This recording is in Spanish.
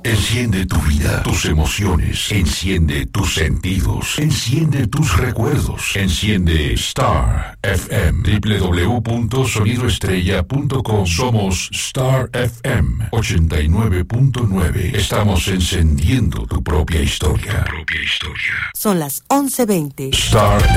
Enciende tu vida, tus emociones. Enciende tus sentidos. Enciende tus recuerdos. Enciende Star FM. www.sonidoestrella.com. Somos Star FM 89.9. Estamos encendiendo tu propia historia. Son las 11:20. Star